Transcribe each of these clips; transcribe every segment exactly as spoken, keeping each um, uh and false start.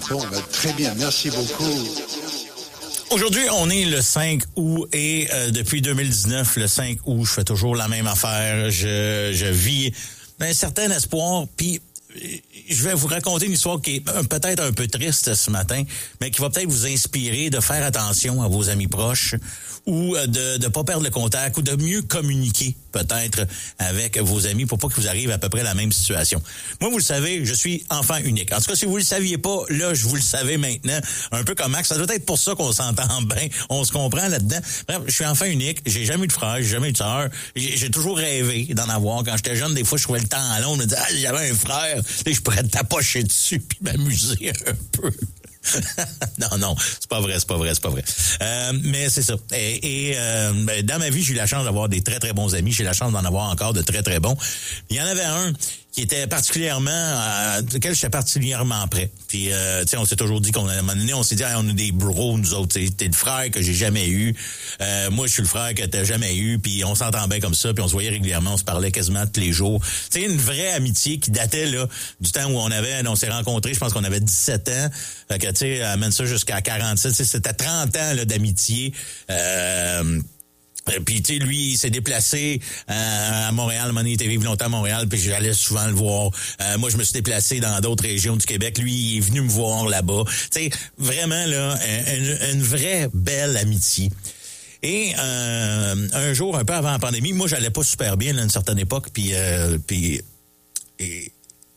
Bon, ben, très bien, merci beaucoup. Aujourd'hui, on est le cinq août et euh, depuis deux mille dix-neuf, le cinq août, je fais toujours la même affaire. Je, je vis un certain espoir, puis je vais vous raconter une histoire qui est peut-être un peu triste ce matin, mais qui va peut-être vous inspirer de faire attention à vos amis proches ou de ne pas perdre le contact ou de mieux communiquer peut-être avec vos amis pour pas que vous arrivez à peu près la même situation. Moi, vous le savez, je suis enfant unique. En tout cas, si vous le saviez pas, là, je vous le savez maintenant, un peu comme Max. Ça doit être pour ça qu'on s'entend bien, on se comprend là-dedans. Bref, je suis enfant unique, j'ai jamais eu de frère, j'ai jamais eu de sœur. J'ai, j'ai toujours rêvé d'en avoir. Quand j'étais jeune, des fois, je trouvais le temps long, je me disais, ah, j'avais un frère, et je pourrais tapocher dessus puis m'amuser un peu. non, non, c'est pas vrai, c'est pas vrai, c'est pas vrai. Euh, mais c'est ça. Et, et euh, dans ma vie, j'ai eu la chance d'avoir des très, très bons amis. J'ai la chance d'en avoir encore de très, très bons. Il y en avait un qui était particulièrement, euh, duquel j'étais particulièrement prêt. Puis, euh, tu sais, on s'est toujours dit qu'on, à un moment donné, on s'est dit, hey, on a des bros, nous autres. T'es le frère que j'ai jamais eu. Euh, moi, je suis le frère que t'as jamais eu. Puis, on s'entend bien comme ça. Puis, on se voyait régulièrement. On se parlait quasiment tous les jours. Tu sais, une vraie amitié qui datait, là, du temps où on avait, on s'est rencontrés. Je pense qu'on avait dix-sept ans. Fait que, tu sais, amène ça jusqu'à quarante-sept. Tu sais, c'était trente ans, là, d'amitié. Euh, Puis, tu sais, lui, il s'est déplacé euh, à Montréal. Mon il était vivre longtemps à Montréal, puis j'allais souvent le voir. Euh, moi, je me suis déplacé dans d'autres régions du Québec. Lui, il est venu me voir là-bas. Tu sais, vraiment, là, une, une vraie belle amitié. Et euh, un jour, un peu avant la pandémie, moi, j'allais pas super bien, là, à une certaine époque, puis... Euh, puis et,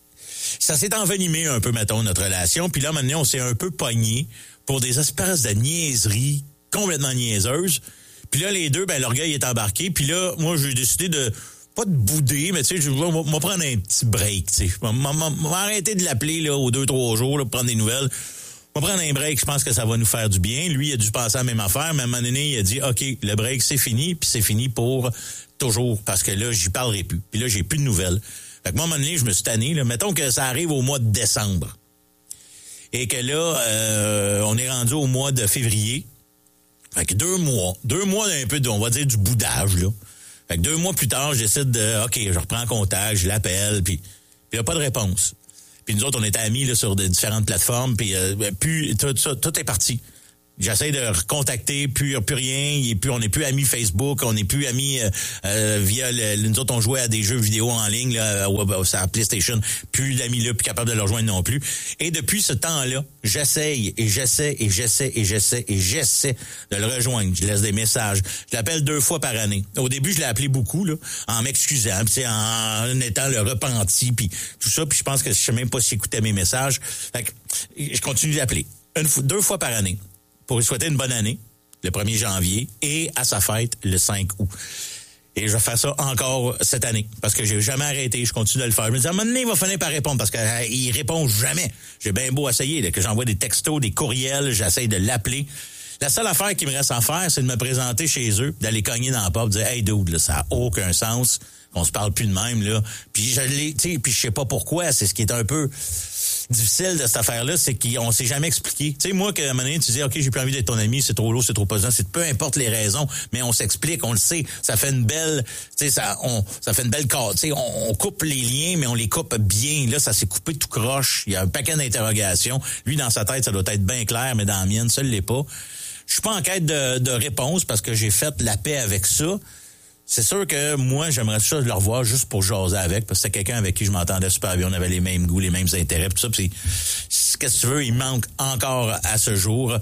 ça s'est envenimé un peu, mettons, notre relation. Puis là, maintenant, on s'est un peu pogné pour des espèces de niaiseries complètement niaiseuses. Puis là, les deux, ben l'orgueil est embarqué. Puis là, moi, j'ai décidé de, pas de bouder, mais tu sais, je vais m'en prendre un petit break, tu sais. Je vais arrêter de l'appeler, là, aux deux, trois jours, là, pour prendre des nouvelles. On va prendre un break, je pense que ça va nous faire du bien. Lui, il a dû penser à la même affaire, mais à un moment donné, il a dit, OK, le break, c'est fini, puis c'est fini pour toujours, parce que là, j'y parlerai plus. Puis là, j'ai plus de nouvelles. Fait que moi, à un moment donné, je me suis tanné, là. Mettons que ça arrive au mois de décembre. Et que là, euh, on est rendu au mois de février. Fait que deux mois, deux mois d'un peu, de, on va dire, du boudage, là. Fait que deux mois plus tard, je décide de, OK, je reprends contact, je l'appelle, puis il n'y a pas de réponse. Puis nous autres, on était amis là, sur de différentes plateformes, puis euh, puis tout, tout, tout est parti. J'essaie de recontacter, plus, plus rien, il est plus, on n'est plus amis Facebook, on n'est plus amis euh, euh, via le, nous autres on jouait à des jeux vidéo en ligne là, sur la PlayStation, plus d'amis là, plus capable de le rejoindre non plus. Et depuis ce temps-là, j'essaye et j'essaie et j'essaie et j'essaie et j'essaie de le rejoindre. Je laisse des messages. Je l'appelle deux fois par année. Au début, je l'ai appelé beaucoup là, en m'excusant, puis en étant le repenti, puis tout ça. Puis je pense que je sais même pas s'il écoutait mes messages. Fait que je continue de l'appeler une fois, deux fois par année, pour lui souhaiter une bonne année, le premier janvier, et à sa fête, le cinq août. Et je vais faire ça encore cette année, parce que j'ai jamais arrêté, je continue de le faire. Je me dis, à un moment donné, il va finir par répondre, parce qu'il euh, répond jamais. J'ai bien beau essayer, là, que j'envoie des textos, des courriels, j'essaye de l'appeler. La seule affaire qui me reste à faire, c'est de me présenter chez eux, d'aller cogner dans la porte, de dire, hey dude, là, ça n'a aucun sens, qu'on se parle plus de même, là. Puis je l'ai, tu sais, puis je sais pas pourquoi, c'est ce qui est un peu difficile de cette affaire-là, c'est qu'on s'est jamais expliqué. Tu sais, moi, qu'à un moment donné, tu dis, OK, j'ai plus envie d'être ton ami, c'est trop lourd, c'est trop pesant, c'est peu importe les raisons, mais on s'explique, on le sait. Ça fait une belle, tu sais, ça, on, ça fait une belle carte. Tu sais, on, on coupe les liens, mais on les coupe bien. Là, ça s'est coupé tout croche. Il y a un paquet d'interrogations. Lui, dans sa tête, ça doit être bien clair, mais dans la mienne, ça ne l'est pas. Je suis pas en quête de, de réponse parce que j'ai fait la paix avec ça. C'est sûr que moi, j'aimerais ça le revoir juste pour jaser avec, parce que c'était quelqu'un avec qui je m'entendais super bien, on avait les mêmes goûts, les mêmes intérêts, tout ça, puis qu'est-ce que tu veux, il manque encore à ce jour.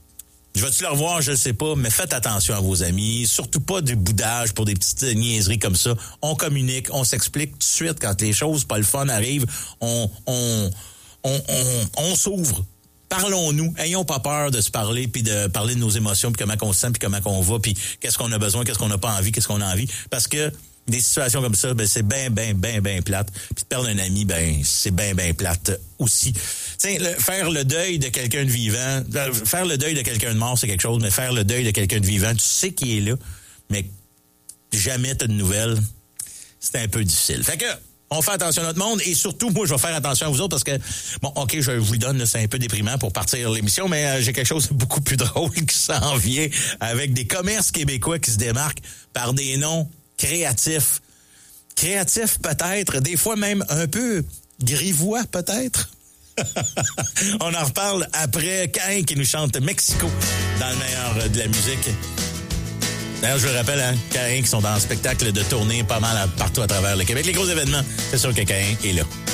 Je vais-tu le revoir, je sais pas, mais faites attention à vos amis, surtout pas du boudage pour des petites niaiseries comme ça. On communique, on s'explique tout de suite quand les choses pas le fun arrivent, on on on on, on s'ouvre. Parlons-nous, ayons pas peur de se parler, puis de parler de nos émotions, puis comment on se sent, puis comment on va, puis qu'est-ce qu'on a besoin, qu'est-ce qu'on n'a pas envie, qu'est-ce qu'on a envie. Parce que des situations comme ça, ben c'est bien, bien, bien, bien plate. Puis de perdre un ami, ben c'est bien, bien plate aussi. Tu sais, faire le deuil de quelqu'un de vivant, faire le deuil de quelqu'un de mort, c'est quelque chose, mais faire le deuil de quelqu'un de vivant, tu sais qu'il est là, mais jamais t'as de nouvelles, c'est un peu difficile. Fait que on fait attention à notre monde et surtout, moi, je vais faire attention à vous autres parce que, bon, OK, je vous le donne, là, c'est un peu déprimant pour partir l'émission, mais euh, j'ai quelque chose de beaucoup plus drôle qui s'en vient avec des commerces québécois qui se démarquent par des noms créatifs. Créatifs peut-être, des fois même un peu grivois peut-être. On en reparle après Caïn qui nous chante Mexico dans le meilleur de la musique. D'ailleurs, je le rappelle, hein, Caïn qui sont dans le spectacle de tournée pas mal partout à travers le Québec. Les gros événements, c'est sûr que Caïn est là.